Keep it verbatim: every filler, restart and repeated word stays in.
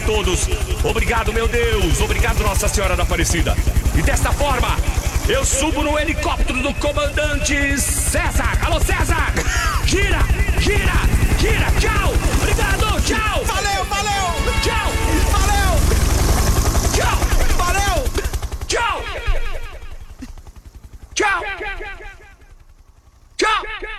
todos. Obrigado, meu Deus. Obrigado, Nossa Senhora da Aparecida. E desta forma, eu subo no helicóptero do comandante César. Alô, César! Gira, gira, gira. Tchau. Obrigado, tchau. Valeu, valeu. Tchau. Valeu. Tchau. Valeu. Tchau. Tchau. Tchau.